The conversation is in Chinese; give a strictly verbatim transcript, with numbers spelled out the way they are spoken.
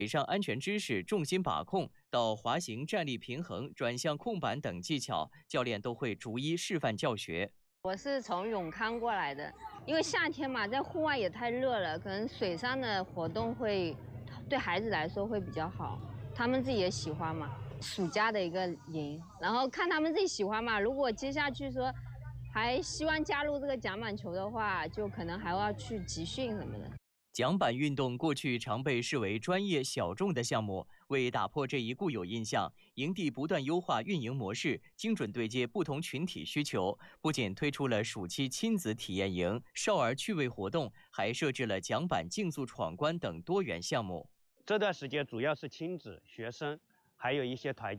水上安全知识、重心把控到滑行站立平衡、转向控板等技巧，教练都会逐一示范教学。 我是从永康过来的，因为夏天嘛，在户外也太热了，可能水上的活动会对孩子来说会比较好，他们自己也喜欢嘛。暑假的一个营，然后看他们自己喜欢嘛。如果接下去说还希望加入这个桨板球的话，就可能还要去集训什么的。 桨板运动过去常被视为专业小众的项目，为打破这一固有印象，营地不断优化运营模式，精准对接不同群体需求。不仅推出了暑期亲子体验营、少儿趣味活动，还设置了桨板竞速闯关等多元项目。 这段时间主要是亲子、学生，还有一些团